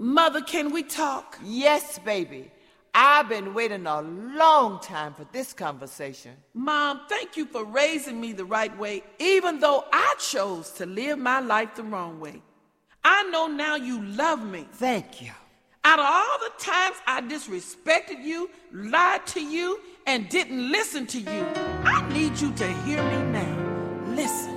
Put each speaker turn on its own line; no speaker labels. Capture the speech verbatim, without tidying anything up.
Mother, can we talk?
Yes, baby. I've been waiting a long time for this conversation.
Mom, thank you for raising me the right way, even though I chose to live my life the wrong way. I know now you love me.
Thank you.
Out of all the times I disrespected you, lied to you, and didn't listen to you, I need you to hear me now. Listen.